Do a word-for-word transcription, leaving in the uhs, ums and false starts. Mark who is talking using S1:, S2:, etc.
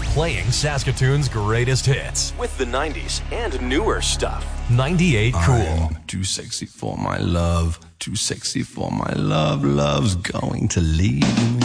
S1: playing Saskatoon's greatest hits
S2: with the nineties and newer stuff.
S1: ninety-eight Cool.
S3: I'm too sexy for my love, too sexy for my love, love's going to leave me.